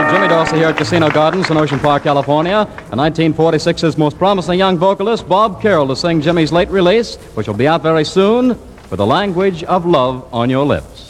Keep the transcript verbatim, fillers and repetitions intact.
Jimmy Dorsey here at Casino Gardens in Ocean Park, California, and nineteen forty-six's most promising young vocalist, Bob Carroll, to sing Jimmy's late release, which will be out very soon, with the language of love on your lips.